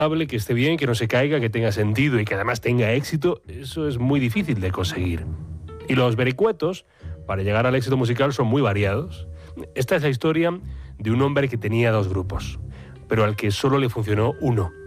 que esté bien, que no se caiga, que tenga sentido y que además tenga éxito, eso es muy difícil de conseguir. Y los vericuetos, para llegar al éxito musical, son muy variados. Esta es la historia de un hombre que tenía dos grupos, pero al que solo le funcionó uno.